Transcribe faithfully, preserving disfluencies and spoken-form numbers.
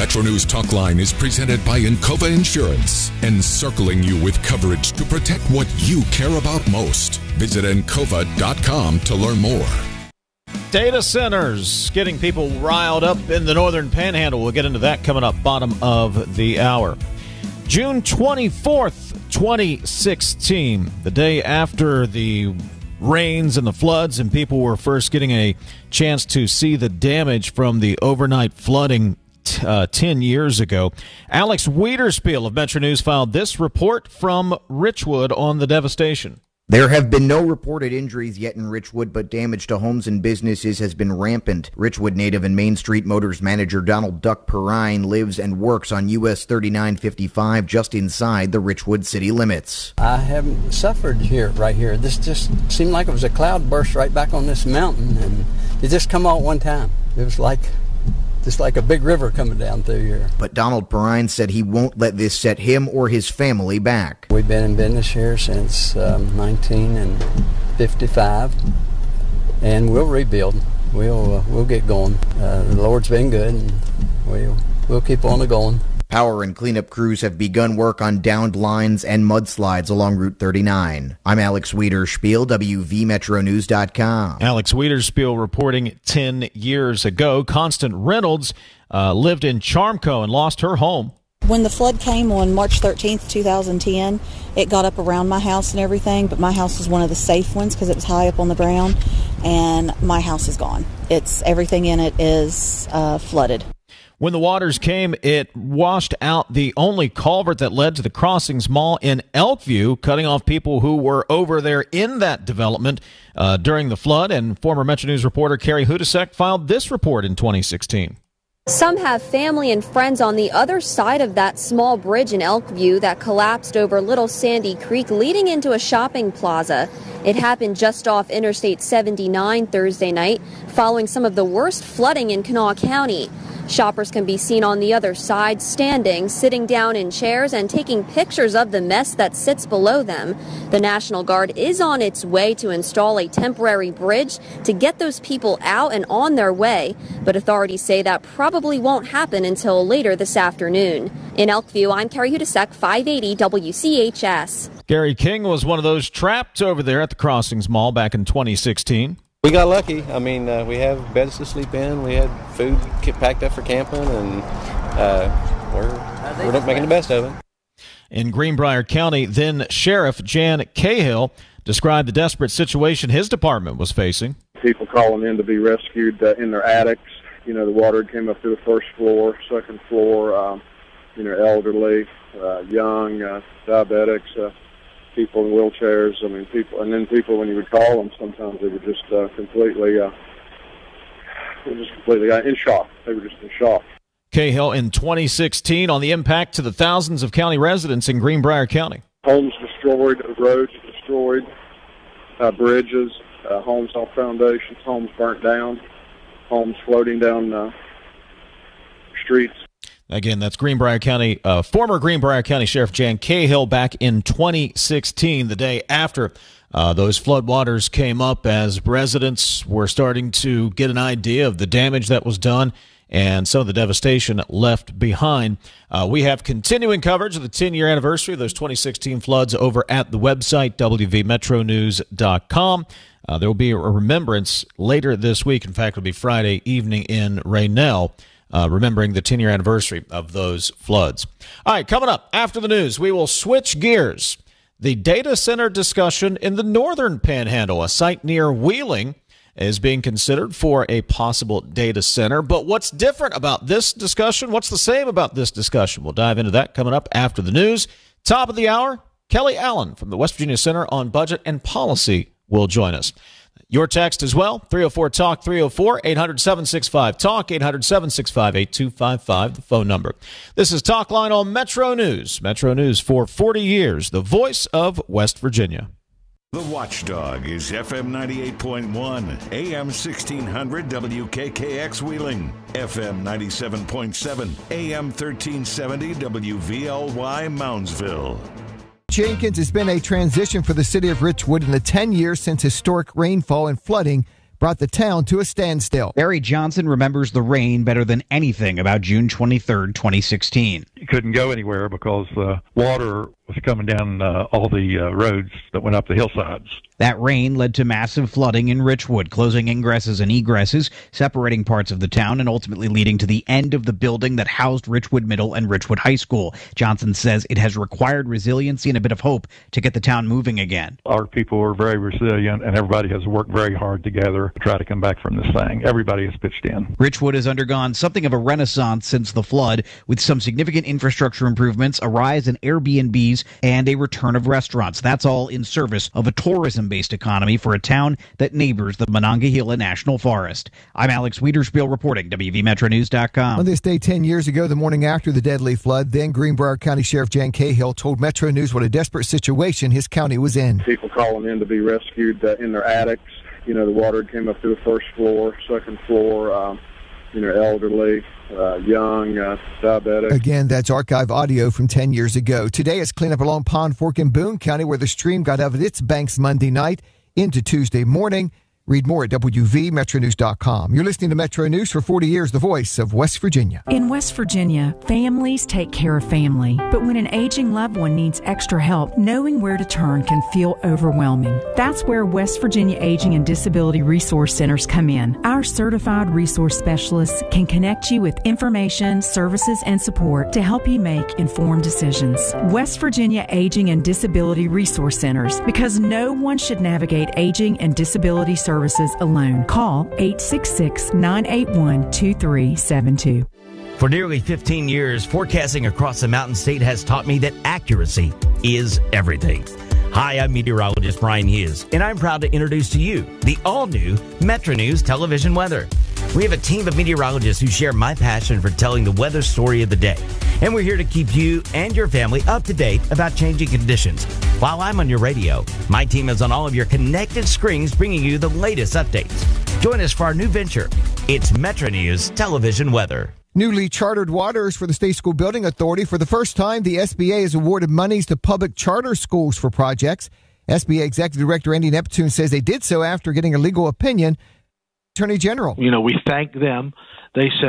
Metro News Talk Line is presented by Encova Insurance, encircling you with coverage to protect what you care about most. Visit encova dot com to learn more. Data centers getting people riled up in the northern panhandle. We'll get into that coming up bottom of the hour. June twenty-fourth, twenty sixteen, the day after the rains and the floods, and people were first getting a chance to see the damage from the overnight flooding t- uh, ten years ago. Alex Wiederspiel of Metro News filed this report from Richwood on the devastation. There have been no reported injuries yet in Richwood, but damage to homes and businesses has been rampant. Richwood native and Main Street Motors manager Donald Duck Perrine lives and works on U S thirty-nine fifty-five just inside the Richwood city limits. I haven't suffered here, right here. This just seemed like it was a cloud burst right back on this mountain, and it just come all at one time. It was like just like a big river coming down through here. But Donald Perrine said he won't let this set him or his family back. We've been in business here since um, nineteen fifty-five, and we'll rebuild. We'll uh, we'll get going. Uh, the Lord's been good, and we'll we'll keep on going. Power and cleanup crews have begun work on downed lines and mudslides along Route thirty-nine. I'm Alex Wiederspiel, W V Metro News dot com. Alex Wiederspiel reporting ten years ago. Constant Reynolds uh, lived in Charmco and lost her home. When the flood came on March thirteenth, twenty ten, it got up around my house and everything, but my house was one of the safe ones because it was high up on the ground, and my house is gone. It's everything in it is uh, flooded. When the waters came, it washed out the only culvert that led to the Crossings Mall in Elkview, cutting off people who were over there in that development uh, during the flood. And former Metro News reporter Carrie Hudasek filed this report in twenty sixteen. Some have family and friends on the other side of that small bridge in Elkview that collapsed over Little Sandy Creek, leading into a shopping plaza. It happened just off Interstate seventy-nine Thursday night, following some of the worst flooding in Kanawha County. Shoppers can be seen on the other side, standing, sitting down in chairs, and taking pictures of the mess that sits below them. The National Guard is on its way to install a temporary bridge to get those people out and on their way, but authorities say that probably won't happen until later this afternoon. In Elkview, I'm Carrie Hudasek, five eighty W C H S. Gary King was one of those trapped over there at the Crossings Mall back in twenty sixteen. We got lucky. I mean, uh, we have beds to sleep in. We had food packed up for camping, and uh, we're, we're making the best of it. In Greenbrier County, then Sheriff Jan Cahill described the desperate situation his department was facing. People calling in to be rescued uh, in their attics. You know, the water came up to the first floor, second floor, um, you know, elderly, uh, young, uh, diabetics, uh, people in wheelchairs. I mean, people, and then people, when you would call them, sometimes they were just uh, completely, uh, they were just completely uh, in shock. They were just in shock. Cahill in twenty sixteen on the impact to the thousands of county residents in Greenbrier County. Homes destroyed, roads destroyed, uh, bridges, uh, homes off foundations, homes burnt down, homes floating down uh, streets. Again, that's Greenbrier County, uh, former Greenbrier County Sheriff Jan Cahill back in twenty sixteen, the day after uh, those floodwaters came up, as residents were starting to get an idea of the damage that was done and some of the devastation left behind. Uh, we have continuing coverage of the ten-year anniversary of those twenty sixteen floods over at the website, W V Metro News dot com. Uh, there will be a remembrance later this week. In fact, it'll be Friday evening in Raynell, Uh, remembering the ten-year anniversary of those floods. All right, coming up after the news, we will switch gears. The data center discussion in the northern panhandle, a site near Wheeling, is being considered for a possible data center. But what's different about this discussion? What's the same about this discussion? We'll dive into that coming up after the news. Top of the hour, Kelly Allen from the West Virginia Center on Budget and Policy will join us. Your text as well, three oh four talk, three oh four, eight hundred, seven six five, talk, eight hundred, seven six five, eight two five five, the phone number. This is Talk Line on Metro News. Metro News for forty years, the voice of West Virginia. The Watchdog is F M ninety-eight point one, A M sixteen hundred W K K X Wheeling, F M ninety-seven point seven, A M thirteen seventy W V L Y Moundsville. Jenkins has been a transition for the city of Richwood in the ten years since historic rainfall and flooding brought the town to a standstill. Barry Johnson remembers the rain better than anything about June twenty-third, twenty sixteen. You couldn't go anywhere because uh, water was coming down uh, all the uh, roads that went up the hillsides. That rain led to massive flooding in Richwood, closing ingresses and egresses, separating parts of the town, and ultimately leading to the end of the building that housed Richwood Middle and Richwood High School. Johnson says it has required resiliency and a bit of hope to get the town moving again. Our people are very resilient, and everybody has worked very hard together to try to come back from this thing. Everybody has pitched in. Richwood has undergone something of a renaissance since the flood, with some significant infrastructure improvements, a rise in Airbnbs, and a return of restaurants. That's all in service of a tourism-based economy for a town that neighbors the Monongahela National Forest. I'm Alex Wiederspiel reporting, W V Metro News dot com. On this day ten years ago, the morning after the deadly flood, then Greenbrier County Sheriff Jan Cahill told Metro News what a desperate situation his county was in. People calling in to be rescued uh, in their attics. You know, the water came up to the first floor, second floor, um, you know, elderly, uh, young, uh, diabetic. Again, that's archive audio from ten years ago. Today is cleanup along Pond Fork in Boone County, where the stream got out of its banks Monday night into Tuesday morning. Read more at W V Metro News dot com. You're listening to Metro News for forty years, the voice of West Virginia. In West Virginia, families take care of family. But when an aging loved one needs extra help, knowing where to turn can feel overwhelming. That's where West Virginia Aging and Disability Resource Centers come in. Our certified resource specialists can connect you with information, services, and support to help you make informed decisions. West Virginia Aging and Disability Resource Centers, because no one should navigate aging and disability services alone. Call eight six six, nine eight one, two three seven two. For nearly fifteen years, forecasting across the Mountain State has taught me that accuracy is everything. Hi, I'm meteorologist Brian Hughes, and I'm proud to introduce to you the all-new Metro News television weather. We have a team of meteorologists who share my passion for telling the weather story of the day. And we're here to keep you and your family up to date about changing conditions. While I'm on your radio, my team is on all of your connected screens bringing you the latest updates. Join us for our new venture. It's Metro News Television Weather. Newly chartered waters for the State School Building Authority. For the first time, the S B A has awarded monies to public charter schools for projects. S B A Executive Director Andy Neptune says they did so after getting a legal opinion. Attorney General. You know, we thank them. They sent